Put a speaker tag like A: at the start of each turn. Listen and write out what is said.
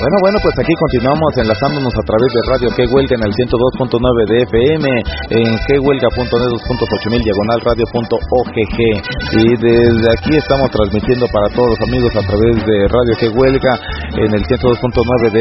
A: Bueno, pues aquí continuamos enlazándonos a través de Radio Que Huelga en el 102.9 de FM, en quehuelga.net2.8000 diagonal radio.ogg, y desde aquí estamos transmitiendo para todos los amigos a través de Radio Que Huelga en el 102.9 de